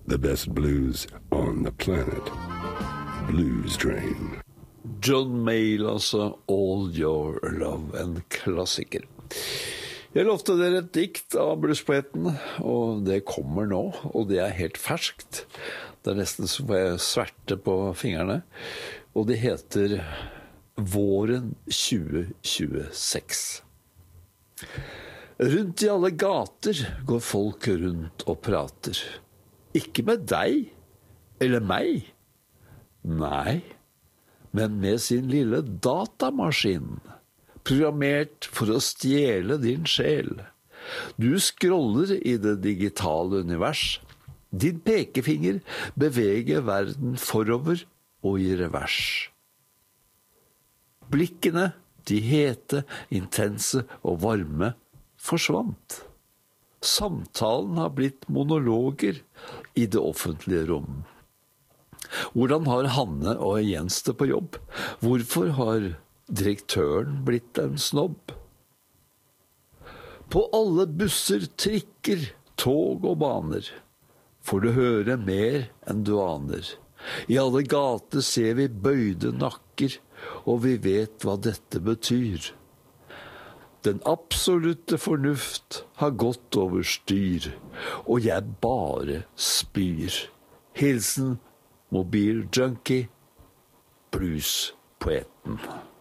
The best blues on the planet. Blues Train. John Mayall, altså All Your Love, en klassiker. Jeg lovte dere et dikt av bluespoeten, og det kommer nå, og det er helt ferskt. Det er nesten som jeg sverte på fingrene, og det heter Våren 2026. Rundt i alle gater går folk rundt og prater. Ikke med deg, eller meg. Nei, men med sin lille datamaskin, programmert for å stjele din sjel. Du scroller i det digitale univers. Din pekefinger beveger verden forover og i revers. Blikkene, de hete, intense og varme, forsvant. Samtalen har blitt monologer i det offentlige rom. Hvordan har Hanne og Jens det på jobb? Hvorfor har direktøren blitt en snobb? På alle busser, trikker, tog og baner får du høre mer enn du aner. I alle gater ser vi bøyde nakker, og vi vet hva dette betyr. Den absolutte fornuft har gått over styr, og jeg bare spyr. Hilsen mobiljunkie, bluespoeten.